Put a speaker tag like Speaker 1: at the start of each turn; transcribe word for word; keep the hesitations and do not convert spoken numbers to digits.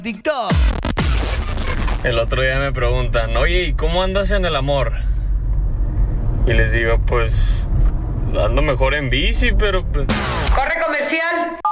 Speaker 1: TikTok.
Speaker 2: El otro día me preguntan, oye, ¿y cómo andas en el amor? Y les digo, pues, ando mejor en bici, pero...
Speaker 3: ¡Corre comercial!